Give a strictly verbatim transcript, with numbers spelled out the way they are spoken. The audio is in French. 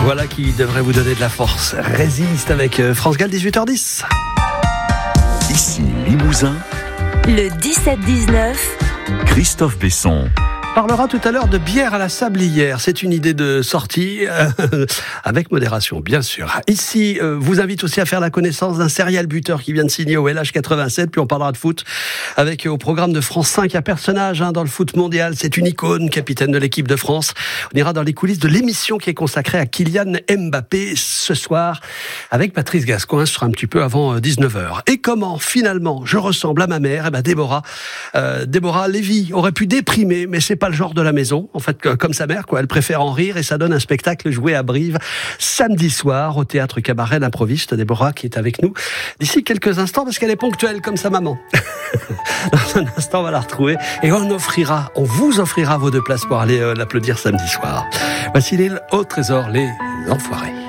Voilà qui devrait vous donner de la force. Résiste avec France Gall, dix-huit heures dix. Ici Limousin. Le dix-sept dix-neuf. Christophe Besson. On parlera tout à l'heure de bière à la sablière. C'est une idée de sortie, euh, avec modération, bien sûr. Ici, euh, vous invite aussi à faire la connaissance d'un serial buteur qui vient de signer au L H quatre-vingt-sept. Puis on parlera de foot avec, au programme de France cinq, un personnage hein, dans le foot mondial. C'est une icône, capitaine de l'équipe de France. On ira dans les coulisses de l'émission qui est consacrée à Kylian Mbappé ce soir avec Patrice Gascoigne. Ce sera un petit peu avant dix-neuf heures. Et comment, finalement, je ressemble à ma mère? Eh ben, Déborah, euh, Déborah Lévy aurait pu déprimer, mais c'est pas le genre de la maison, en fait, comme sa mère, quoi. Elle préfère en rire et ça donne un spectacle joué à Brive samedi soir au théâtre Cabaret d'Improviste. Déborah qui est avec nous d'ici quelques instants parce qu'elle est ponctuelle comme sa maman. Dans un instant, on va la retrouver et on offrira, on vous offrira vos deux places pour aller euh, l'applaudir samedi soir. Voici l'île au trésor, les enfoirés.